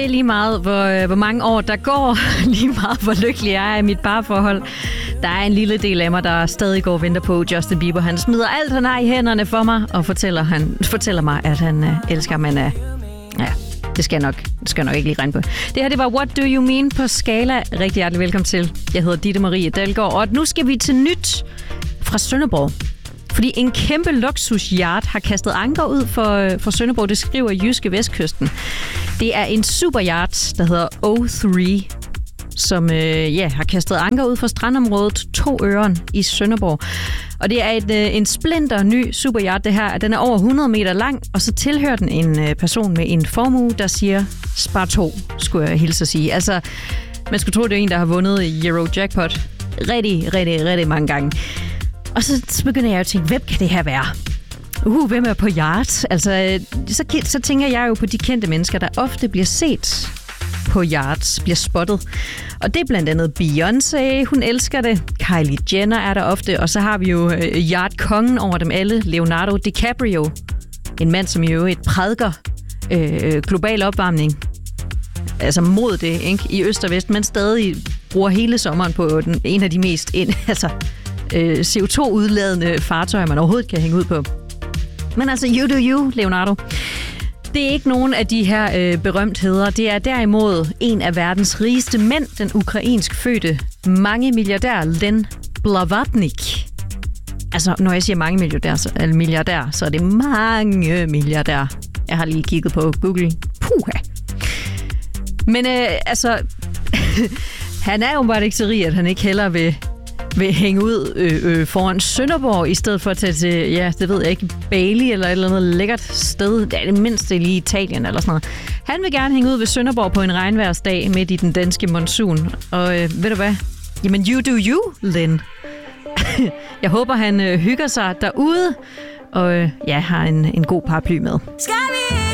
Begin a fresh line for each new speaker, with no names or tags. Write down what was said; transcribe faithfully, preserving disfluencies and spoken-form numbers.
er lige meget, hvor, hvor mange år der går, lige meget, hvor lykkelig jeg er i mit parforhold. Der er en lille del af mig, der stadig går og venter på Justin Bieber. Han smider alt, han har i hænderne for mig, og fortæller, han, fortæller mig, at han uh, elsker mig. Uh, ja, det skal, jeg nok, det skal jeg nok ikke lige regne på. Det her, det var What Do You Mean på Skala. Rigtig hjertelig velkommen til. Jeg hedder Ditte Marie Dalgaard, og nu skal vi til nyt fra Sønderborg. Fordi en kæmpe luksusyacht har kastet anker ud for, for Sønderborg. Det skriver Jyske Vestkysten. Det er en superyacht, der hedder O tre, som øh, ja, har kastet anker ud for strandområdet To Øren i Sønderborg. Og det er et, øh, en splinter ny superyacht, det her. Den er over hundrede meter lang, og så tilhører den en øh, person med en formue, der siger spar to, skulle jeg hilse at sige. Altså, man skulle tro, det er en, der har vundet Eurojackpot rigtig, rigtig, rigtig mange gange. Og så begynder jeg jo at tænke, hvem kan det her være? Uh, hvem er på yacht? Altså, så, så tænker jeg jo på de kendte mennesker, der ofte bliver set på yachts, bliver spottet. Og det er blandt andet Beyoncé, hun elsker det. Kylie Jenner er der ofte. Og så har vi jo øh, yacht-kongen over dem alle, Leonardo DiCaprio. En mand, som jo et prædiker øh, global opvarmning. Altså mod det, ikke? I øst og vest, men stadig bruger hele sommeren på den, en af de mest ind, altså, øh, C O to-udladende fartøjer, man overhovedet kan hænge ud på. Men altså, you do you, Leonardo. Det er ikke nogen af de her øh, berømtheder. Det er derimod en af verdens rigeste mænd, den ukrainsk fødte mange milliardær Len Blavatnik. Altså, når jeg siger mange milliardær, så, eller milliardær, så er det mange milliardær. Jeg har lige kigget på Google. Puha. Men øh, altså, han er jo bare ikke så rig, at han ikke heller vil, vil hænge ud øh, øh, foran Sønderborg, i stedet for at tage til, ja, det ved jeg ikke, Bali eller et eller andet lækkert sted. Det er det mindste lige Italien eller sådan noget. Han vil gerne hænge ud ved Sønderborg på en regnværsdag midt i den danske monsun. Og øh, ved du hvad? Jamen, you do you, Len. Jeg håber, han øh, hygger sig derude, og øh, ja, har en, en god paraply med. Skal vi